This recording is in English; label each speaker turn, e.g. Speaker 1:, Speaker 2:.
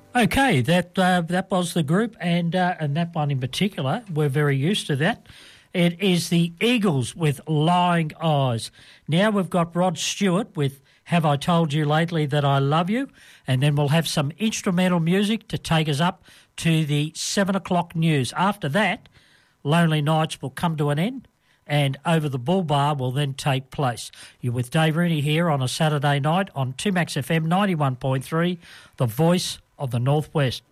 Speaker 1: Okay, that was the group, and that one in particular, we're very used to that. It is the Eagles with Lying Eyes. Now we've got Rod Stewart with Have I Told You Lately That I Love You, and then we'll have some instrumental music to take us up to the 7 o'clock news. After that, Lonely Nights will come to an end, and Over the Bull Bar will then take place. You're with Dave Rooney here on a Saturday night on 2Max FM 91.3, the voice of the Northwest.